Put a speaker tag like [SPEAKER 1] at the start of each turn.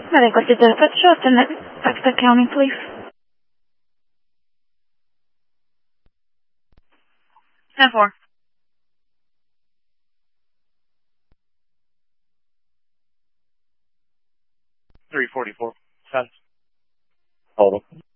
[SPEAKER 1] Medical Center Pet Shop and Paxton County, please. 10-4.
[SPEAKER 2] 344 cents.
[SPEAKER 3] Total.